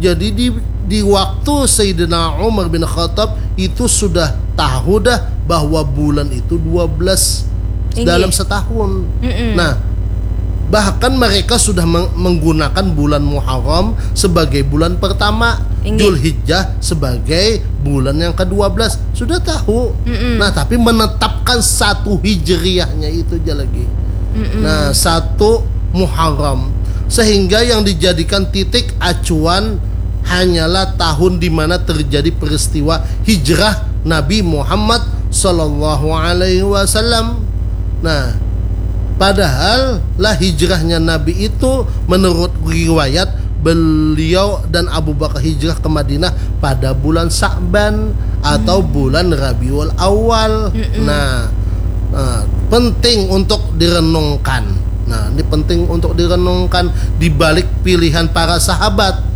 Jadi di waktu Sayyidina Umar bin Khattab itu sudah tahu dah bahwa bulan itu 12 dalam setahun. Nah, bahkan mereka sudah menggunakan bulan Muharram sebagai bulan pertama, Dzulhijjah sebagai bulan yang ke-12. Sudah tahu. Nah, tapi menetapkan 1 Hijriahnya itu aja lagi. Nah, 1 Muharram, sehingga yang dijadikan titik acuan hanyalah tahun di mana terjadi peristiwa hijrah Nabi Muhammad sallallahu alaihi wasallam. Nah, padahal lah hijrahnya Nabi itu menurut riwayat beliau dan Abu Bakar hijrah ke Madinah pada bulan Sa'ban atau bulan Rabiul Awal. Nah, penting untuk direnungkan. Nah, ini penting untuk direnungkan di balik pilihan para sahabat.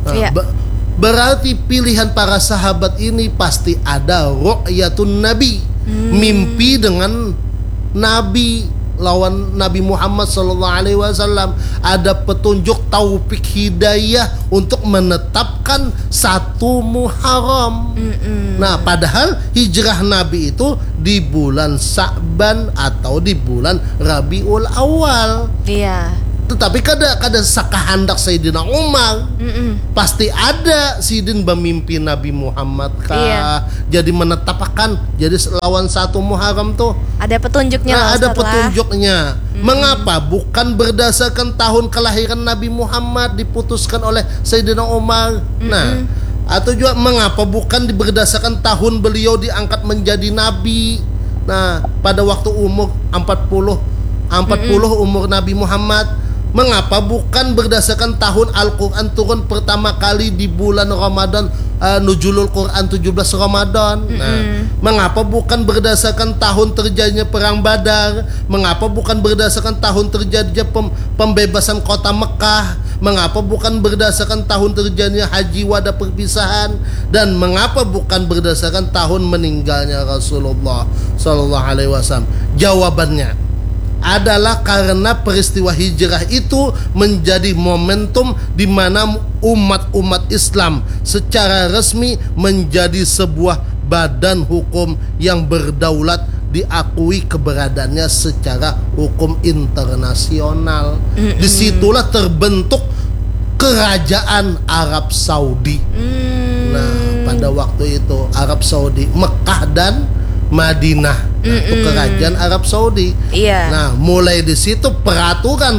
Berarti pilihan para sahabat ini pasti ada ru'yatun Nabi, mimpi dengan Nabi, lawan Nabi Muhammad SAW. Ada petunjuk taufik hidayah untuk menetapkan 1 Muharram. Nah, padahal hijrah Nabi itu di bulan Sa'ban atau di bulan Rabiul Awal. Tetapi kada sakahandak Sayyidina Umar. Pasti ada sidin bermimpi Nabi Muhammad kah. Jadi menetapkan jadi lawan 1 Muharram tuh ada petunjuknya. Ada petunjuknya. Mengapa bukan berdasarkan tahun kelahiran Nabi Muhammad diputuskan oleh Sayyidina Umar? Nah, atau juga mengapa bukan berdasarkan tahun beliau diangkat menjadi nabi? Nah, pada waktu umur 40 umur Nabi Muhammad. Mengapa bukan berdasarkan tahun Al-Quran turun pertama kali di bulan Ramadan, Nuzulul Quran 17 Ramadan. Nah, mengapa bukan berdasarkan tahun terjadinya perang Badar? Mengapa bukan berdasarkan tahun terjadinya pembebasan kota Mekah? Mengapa bukan berdasarkan tahun terjadinya haji wada perpisahan? Dan mengapa bukan berdasarkan tahun meninggalnya Rasulullah Sallallahu Alaihi Wasallam? Jawabannya adalah karena peristiwa hijrah itu menjadi momentum di mana umat Islam secara resmi menjadi sebuah badan hukum yang berdaulat, diakui keberadaannya secara hukum internasional. Disitulah terbentuk kerajaan Arab Saudi. Nah, pada waktu itu Arab Saudi, Mekah dan Madinah. Nah, itu kerajaan Arab Saudi. Nah, mulai di situ peraturan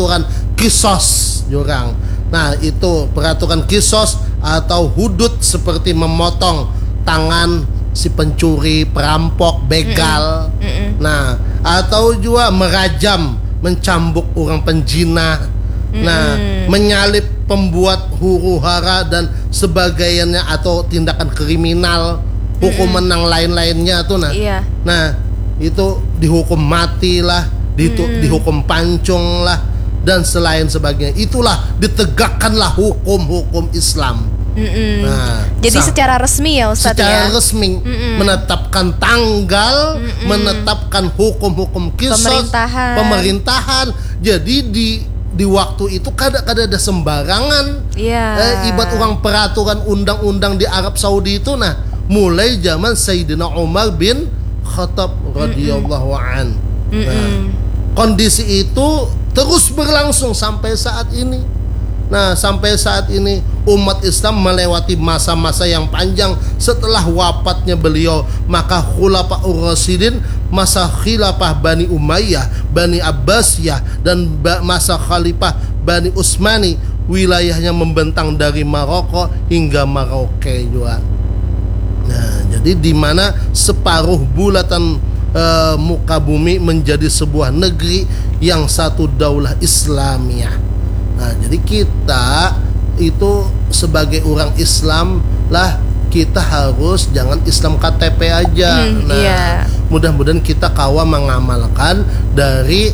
kisos jurang. Nah, itu peraturan kisos atau hudud seperti memotong tangan si pencuri, perampok, begal. Nah, atau juga merajam, mencambuk orang penjina. Nah, menyalip pembuat huru-hara dan sebagainya atau tindakan kriminal. Hukuman yang lain-lainnya tuh nah itu dihukum mati lah, dihukum pancung lah dan selain sebagainya. Itulah ditegakkanlah hukum Islam. Nah, jadi secara resmi ya Ustaz, secara resmi menetapkan tanggal, menetapkan hukum kisos pemerintahan. Jadi di waktu itu kada ada sembarangan. Ibarat orang peraturan undang-undang di Arab Saudi itu mulai zaman Sayyidina Umar bin Khattab radhiyallahu an. Nah, kondisi itu terus berlangsung sampai saat ini. Nah, sampai saat ini umat Islam melewati masa-masa yang panjang setelah wafatnya beliau. Maka Khulafaur Rasyidin, masa khilafah Bani Umayyah, Bani Abbasiyah, dan masa khalifah Bani Utsmani, wilayahnya membentang dari Maroko hingga Merauke juga. Nah, jadi di mana separuh bulatan muka bumi menjadi sebuah negeri yang satu daulah Islamiyah. Nah, jadi kita itu sebagai orang Islam lah, kita harus jangan Islam KTP aja. Mudah-mudahan kita kawa mengamalkan dari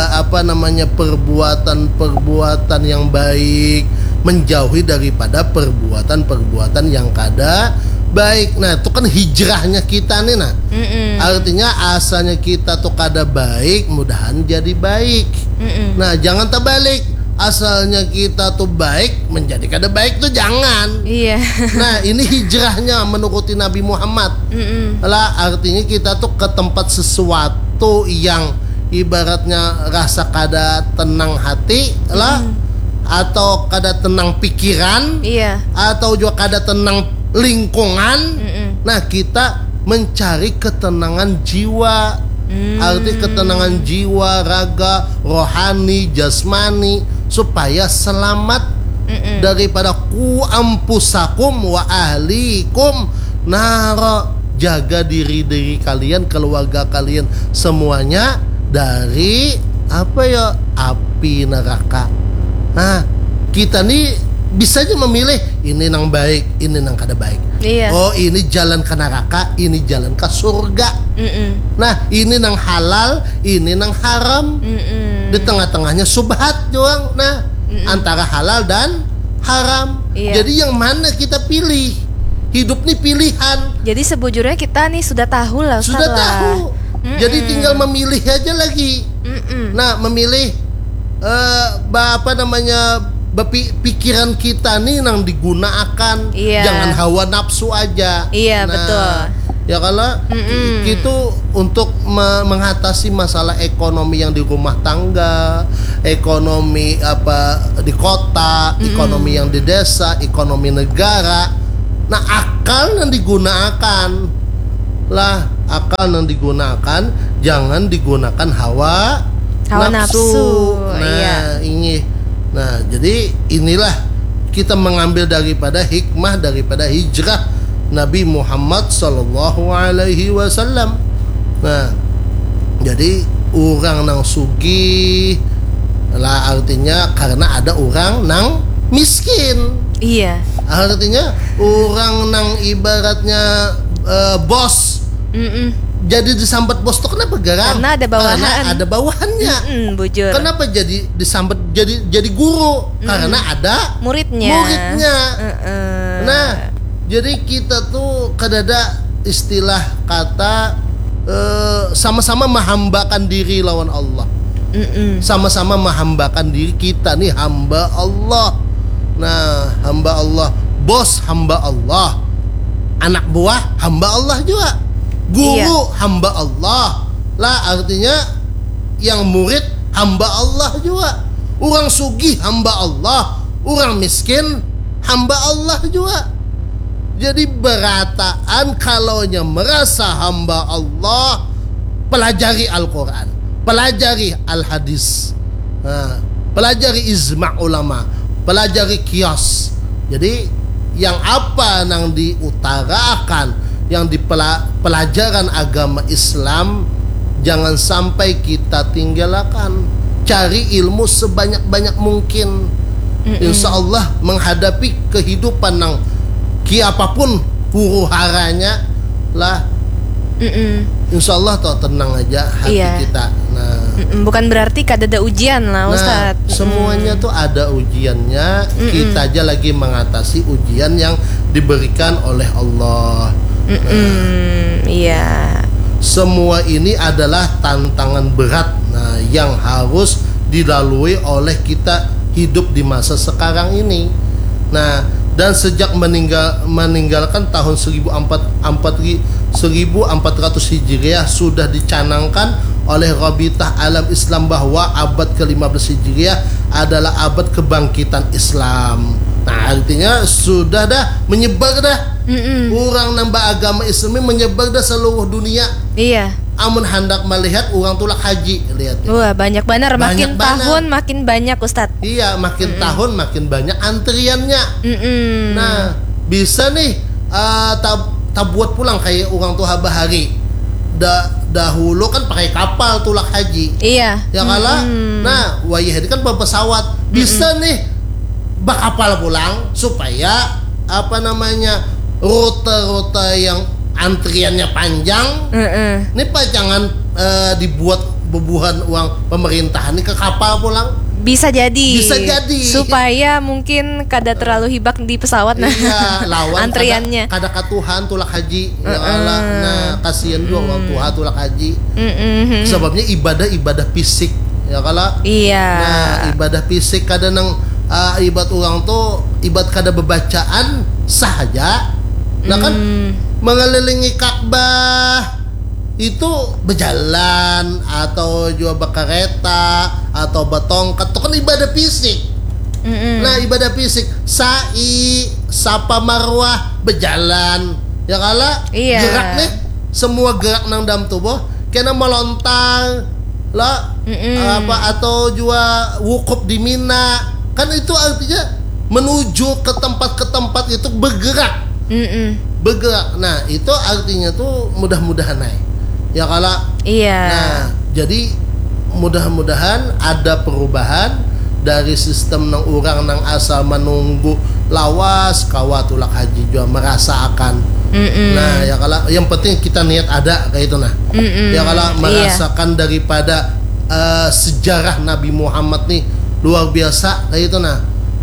perbuatan yang baik, menjauhi daripada perbuatan yang kada baik. Nah, itu kan hijrahnya kita nih. Nah, artinya asalnya kita tuh kada baik, mudahan jadi baik. Nah, jangan terbalik. asalnya kita tuh baik menjadi kada baik tuh jangan. Iya. Nah ini hijrahnya menuruti Nabi Muhammad lah, artinya kita tuh ke tempat sesuatu yang ibaratnya rasa kada tenang hati lah, atau kada tenang pikiran, Iya. atau juga kada tenang lingkungan. Nah kita mencari ketenangan jiwa. Arti ketenangan jiwa, raga, rohani, jasmani, supaya selamat daripada ku ampusakum wa ahlikum nara. Jaga diri kalian, keluarga kalian semuanya dari api neraka. Nah kita nih bisa aja memilih ini nang baik, ini nang kada baik. Iya. Oh ini jalan ke neraka, ini jalan ke surga. Nah ini nang halal, ini nang haram. Di tengah-tengahnya subhat doang. Nah antara halal dan haram. Iya. Jadi yang mana kita pilih? Hidup nih pilihan. Jadi sebujurnya kita nih sudah tahu lah, Ustaz Sudah lah. tahu. Jadi tinggal memilih aja lagi. Nah memilih pikiran kita nih nang digunakan. Iya. Jangan hawa nafsu aja. Iya, betul. Ya kalau itu untuk mengatasi masalah ekonomi yang di rumah tangga, ekonomi di kota, ekonomi yang di desa, ekonomi negara. Nah akal yang digunakan lah, akal yang digunakan, jangan digunakan hawa nafsu. Nah ini, nah jadi inilah kita mengambil daripada hikmah daripada hijrah Nabi Muhammad Sallallahu Alaihi Wasallam. Nah jadi orang nang sugih lah, artinya karena ada orang nang miskin. Iya. Artinya orang nang ibaratnya bos. Jadi disambat bos tuh kenapa garang? Karena ada bawahan. Karena ada bawahannya. Bujur. Kenapa jadi disambat jadi guru? Karena ada muridnya. Nah, jadi kita tuh kadada istilah kata sama-sama menghambakan diri lawan Allah. Sama-sama menghambakan diri kita nih hamba Allah. Nah, hamba Allah, bos hamba Allah, anak buah hamba Allah juga, guru hamba Allah lah, artinya yang murid hamba Allah juga, orang sugih hamba Allah, orang miskin hamba Allah juga. Jadi berataan kalaunya merasa hamba Allah, pelajari Al-Quran, pelajari Al-Hadis, pelajari ijma' ulama, pelajari kias. Jadi yang apa nang diutarakan, yang di pelajaran agama Islam, jangan sampai kita tinggalkan. Cari ilmu sebanyak-banyak mungkin. Insya Allah menghadapi kehidupan nang kiapapun huru haranya lah. Insya Allah toh tenang aja hati kita. Nah, bukan berarti kada ada ujian lah, Ustaz. Semuanya tuh ada ujiannya. Kita aja lagi mengatasi ujian yang diberikan oleh Allah. Iya. Semua ini adalah tantangan berat, nah, yang harus dilalui oleh kita hidup di masa sekarang ini. Nah, dan sejak meninggalkan tahun 1400 Hijriah sudah dicanangkan oleh Rabitah Alam Islam bahwa abad ke-15 Hijriah adalah abad kebangkitan Islam. Nah, artinya sudah dah menyebar dah. Orang nambah agama Islam menyebar dah seluruh dunia. Iya. Amun hendak melihat orang tulak haji, lihat. Wah, banyak benar, makin Banyak tahun makin banyak, Ustadz. Iya, makin tahun makin banyak antriannya. Nah, bisa nih buat pulang kayak orang tua bahari. Dahulu kan pakai kapal tulak haji. Iya. Ya kalah. Nah, wayah ini kan pesawat. Bisa nih bakapal pulang supaya rute-rute yang antriannya panjang. Ini Pak jangan dibuat bebuhan uang pemerintahan ini ke kapal pulang. Bisa jadi. Supaya mungkin kada terlalu hibak di pesawat. Nah, iya, lawan antriannya. Kada katuhan tulak haji. Ya Allah. Nah, kasihan juga orang tua tulak haji. Sebabnya ibadah fisik. ya kala. Iya. Nah, ibadah fisik kada nang ibadat orang tuh ibadat kada bebacaan saja. Nah kan mengelilingi Ka'bah itu berjalan atau juga berkereta atau bertongkat itu kan ibadah fisik. Nah, ibadah fisik sa'i, safa marwah, berjalan ya kala. Iya. Gerak nih, semua gerak nang dalam tubuh kena melontang lah apa atau juga wukuf di Mina kan itu artinya menuju ke tempat itu bergerak. Bergerak. Nah, itu artinya tuh mudah-mudahan ya kala. Iya. Nah, jadi mudah-mudahan ada perubahan dari sistem nang orang nang asal menunggu lawas kawatulak haji juga merasakan. Nah, ya kala yang penting kita niat ada kayak itu nah. Ya kala merasakan daripada sejarah Nabi Muhammad nih luar biasa kayak itu nah.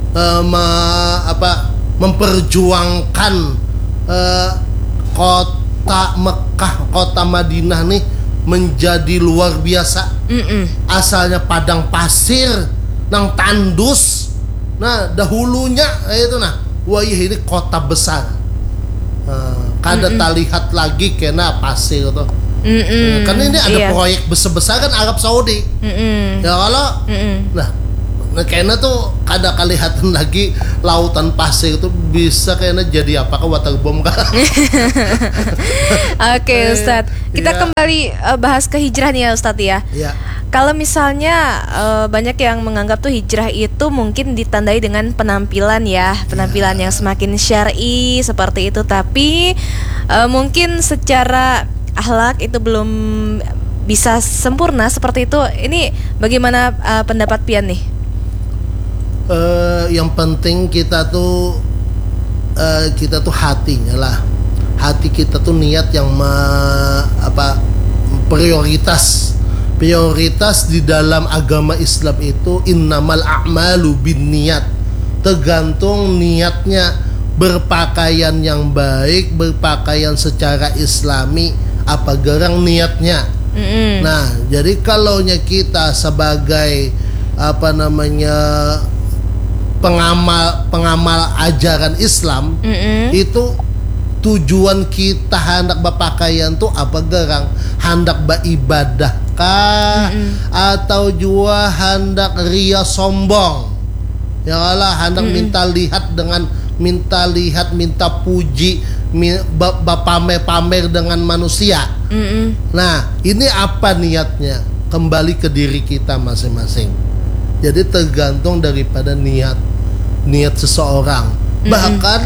Memperjuangkan kota Mekah, kota Madinah nih menjadi luar biasa. Asalnya padang pasir nang tandus. Nah, dahulunya itu nah, wah ini kota besar. Kada terlihat lagi kena pasir tuh. Karena ini ada proyek besar-besar kan Arab Saudi. Ya kalau nah kayaknya tuh kada kelihatan lagi lautan pasir itu bisa kayaknya jadi apa ke waterbomb kan. Oke, Ustadz. Kita kembali bahas ke hijrah nih ya, Ustadz ya. Iya. Kalau misalnya banyak yang menganggap tuh hijrah itu mungkin ditandai dengan penampilan ya, penampilan yang semakin syar'i seperti itu, tapi mungkin secara akhlak itu belum bisa sempurna seperti itu. Ini bagaimana pendapat Pian nih? Yang penting kita tuh hatinya lah, hati kita tuh niat yang prioritas di dalam agama Islam itu innamal a'malu binniyat, tergantung niatnya, berpakaian yang baik, berpakaian secara islami, apa gerang niatnya. Nah, jadi kalaunya kita sebagai pengamal ajaran Islam, itu tujuan kita hendak berpakaian tuh apa gerang, hendak beribadah kah atau juga hendak ria sombong ya lah, hendak minta lihat minta puji, pamer dengan manusia. Nah, ini apa niatnya, kembali ke diri kita masing-masing. Jadi tergantung daripada niat seseorang. Bahkan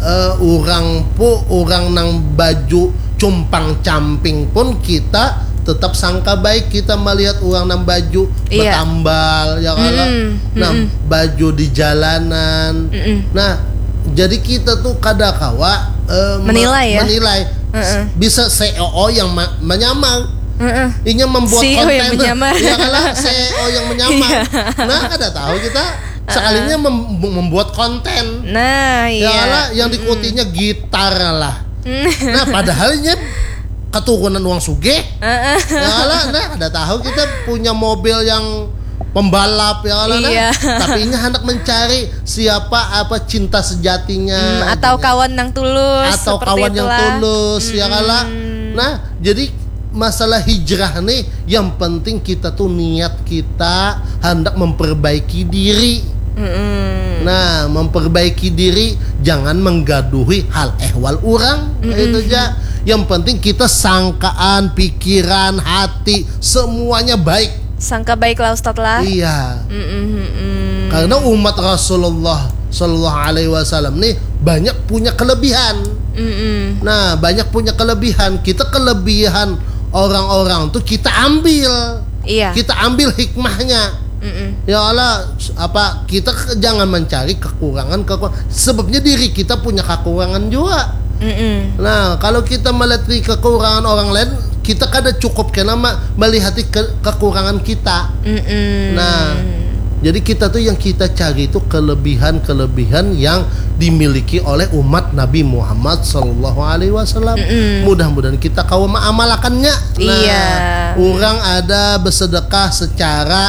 orang nang baju cumpang camping pun kita tetap sangka baik, kita melihat orang nang baju bertambal ya kan. Nah, baju di jalanan. Nah, jadi kita tuh kadakawa menilai bisa CEO yang menyamar. Ini membuat CEO konten yang menyamar. ya kalah CEO yang menyamar. Nah, kada tahu kita sekalinya membuat konten. Nah, ya kalah yang diikutinya gitar lah. Nah, padahalnya keturunan uang sugih. Ya kalah, nah kada tahu kita punya mobil yang pembalap ya kalah. Nah, tapi ini hendak mencari siapa cinta sejatinya atau kawan yang tulus, atau kawan yang tulus ya kalah. Nah, jadi masalah hijrah nih yang penting kita tuh niat kita hendak memperbaiki diri. Nah, memperbaiki diri, jangan menggaduhi hal ehwal orang. Itu aja. Yang penting kita sangkaan, pikiran, hati semuanya baik. Sangka baiklah Ustadz lah. Iya. Karena umat Rasulullah Sallallahu Alaihi Wasallam nih banyak punya kelebihan. Nah, banyak punya kelebihan. Kita kelebihan orang-orang tuh kita ambil. Kita ambil hikmahnya. Ya Allah, kita jangan mencari kekurangan. Sebabnya diri kita punya kekurangan juga. Nah, kalau kita melihat kekurangan orang lain, kita kada cukup karena melihat kekurangan kita. Nah, jadi kita tuh yang kita cari itu kelebihan-kelebihan yang dimiliki oleh umat Nabi Muhammad Sallallahu Alaihi Wasallam. Mudah-mudahan kita kau mengamalkannya. Nah, orang ada bersedekah secara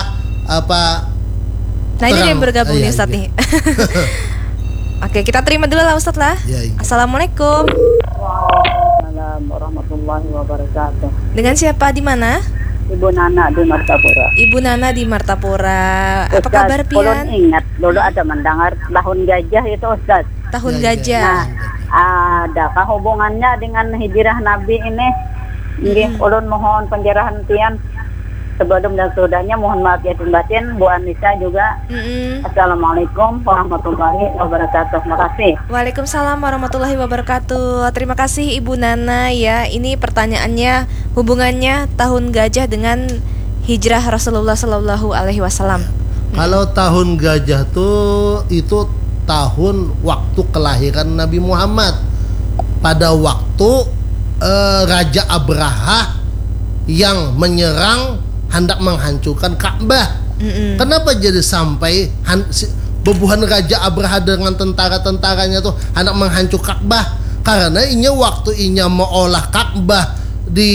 apa Nah ini terang. yang bergabung Iya, nih Ustadz iya. nih. Oke, kita terima dulu lah Ustadz lah. Iya, iya. Assalamualaikum. Waalaikumsalam warahmatullahi wabarakatuh. Dengan siapa di mana? Ibu Nana di Martapura. Ibu Nana di Martapura. Apa Ustaz, kabar Ulun pian? ingat dulu ada mendengar tahun gajah itu Ustaz. Tahun Ya, ya, gajah. Adakah hubungannya dengan hijrah Nabi ini? Nggih, ulun mohon penjelasan pian. Sebelum dan sudahnya mohon maaf ya batin, Bu Anissa juga. Mm-mm. Assalamualaikum warahmatullahi wabarakatuh. Makasih. Waalaikumsalam warahmatullahi wabarakatuh. Terima kasih Ibu Nana ya. Ini pertanyaannya hubungannya tahun gajah dengan hijrah Rasulullah Shallallahu Alaihi Wasallam. Kalau tahun gajah tuh itu tahun waktu kelahiran Nabi Muhammad. Pada waktu Raja Abraha yang menyerang hendak menghancurkan Ka'bah. Kenapa jadi sampai bebuhan Raja Abraha dengan tentara-tentaranya tuh hendak menghancurkan Ka'bah? Karena inya waktu inya meolah Ka'bah di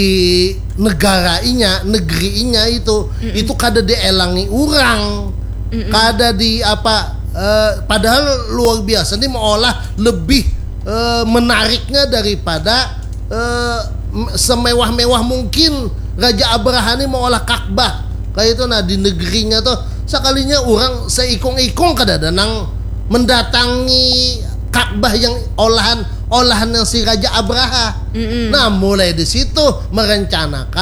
negeri inya itu kada dielangi orang, kada di apa padahal luar biasa nih meolah lebih menariknya daripada semewah-mewah mungkin Raja Abraha ini mengolah Ka'bah kayak itu. Nah di negerinya tuh sekalinya orang seikung-ikung kadang-kadang mendatangi Ka'bah yang olahan yang si Raja Abraha. Nah mulai di situ merencanakan